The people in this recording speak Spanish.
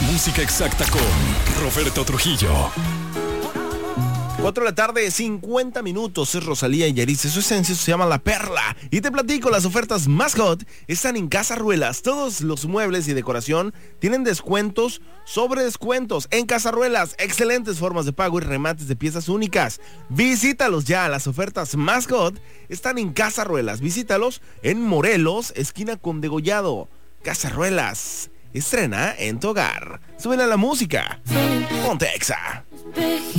Música exacta con Roberto Trujillo. 4 de la tarde, 50 minutos. Es Rosalía y Yaritza. Su esencia se llama La Perla. Y te platico, las ofertas más hot están en Casa Ruelas. Todos los muebles y decoración tienen descuentos sobre descuentos en Casa Ruelas. Excelentes formas de pago y remates de piezas únicas. Visítalos ya. Las ofertas más hot están en Casa Ruelas. Visítalos en Morelos, esquina con Degollado. Casa Ruelas. Estrena en tu hogar. Súbele a la música. Ponte Exa.